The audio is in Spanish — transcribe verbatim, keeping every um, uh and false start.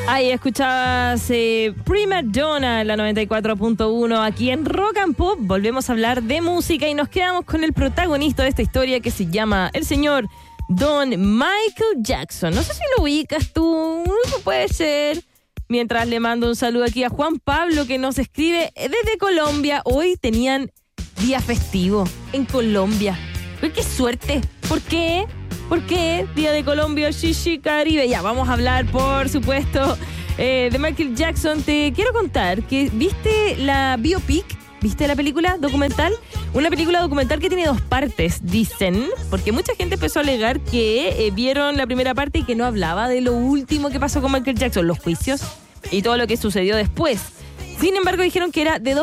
Ahí escuchabas eh, Prima Donna en la noventa y cuatro punto uno aquí en Rock and Pop. Volvemos a hablar de música y nos quedamos con el protagonista de esta historia que se llama el señor Don Michael Jackson. No sé si lo ubicas tú, puede ser. Mientras le mando un saludo aquí a Juan Pablo que nos escribe desde Colombia. Hoy tenían día festivo en Colombia. Uy, ¡qué suerte! ¿Por qué? ¿Por qué? Día de Colombia, Shishi Caribe. Ya, vamos a hablar, por supuesto, eh, de Michael Jackson. Te quiero contar que viste la biopic, viste la película documental. Una película documental que tiene dos partes, dicen, porque mucha gente empezó a alegar que eh, vieron la primera parte y que no hablaba de lo último que pasó con Michael Jackson, los juicios y todo lo que sucedió después. Sin embargo, dijeron que era de dos